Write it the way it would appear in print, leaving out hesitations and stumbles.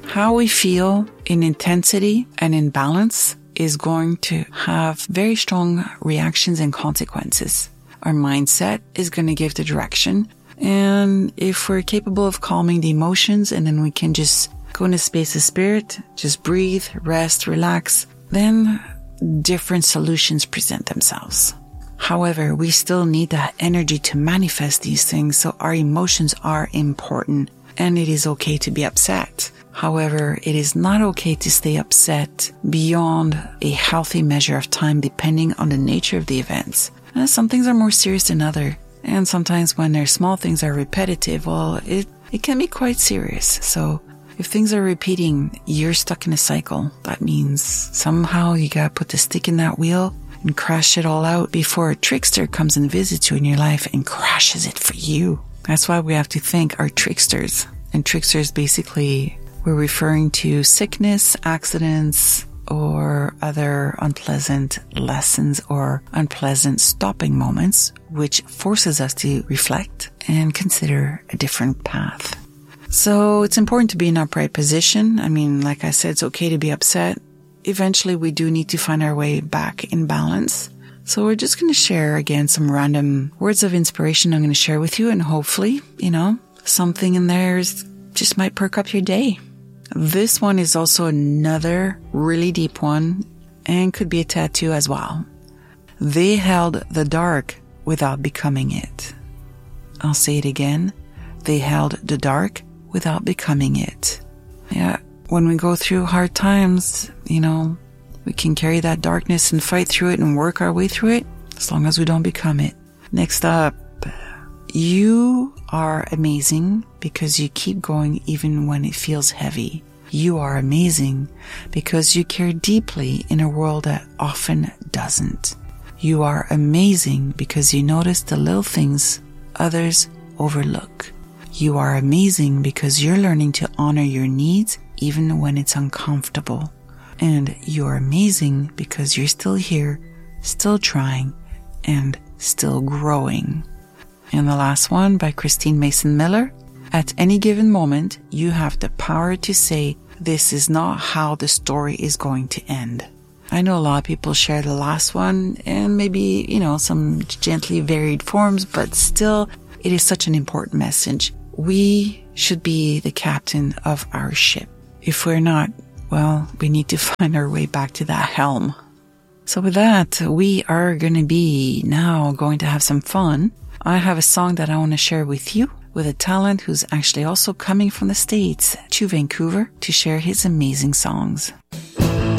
How we feel in intensity and in balance is going to have very strong reactions and consequences. Our mindset is going to give the direction. And if we're capable of calming the emotions and then we can just go in a space of spirit, just breathe, rest, relax, then different solutions present themselves. However, we still need that energy to manifest these things, so our emotions are important, and it is okay to be upset. However, it is not okay to stay upset beyond a healthy measure of time depending on the nature of the events. Some things are more serious than others, and sometimes when their small things are repetitive, well, it can be quite serious. So if things are repeating, you're stuck in a cycle. That means somehow you gotta put the stick in that wheel and crash it all out before a trickster comes and visits you in your life and crashes it for you. That's why we have to thank our tricksters. And tricksters, basically, we're referring to sickness, accidents, or other unpleasant lessons or unpleasant stopping moments, which forces us to reflect and consider a different path. So it's important to be in upright position. I mean, like I said, it's okay to be upset. Eventually, we do need to find our way back in balance. So we're just going to share again some random words of inspiration I'm going to share with you. And hopefully, something in there just might perk up your day. This one is also another really deep one and could be a tattoo as well. They held the dark without becoming it. I'll say it again. They held the dark without becoming it. Yeah. When we go through hard times, we can carry that darkness and fight through it and work our way through it as long as we don't become it. Next up, you are amazing because you keep going even when it feels heavy. You are amazing because you care deeply in a world that often doesn't. You are amazing because you notice the little things others overlook. You are amazing because you're learning to honor your needs even when it's uncomfortable. And you're amazing because you're still here, still trying, and still growing. And the last one by Christine Mason Miller. At any given moment, you have the power to say, this is not how the story is going to end. I know a lot of people share the last one and maybe, some gently varied forms, but still, it is such an important message. We should be the captain of our ship. If we're not, well, we need to find our way back to that helm. So with that, we are going to be now going to have some fun. I have a song that I want to share with you with a talent who's actually also coming from the States to Vancouver to share his amazing songs.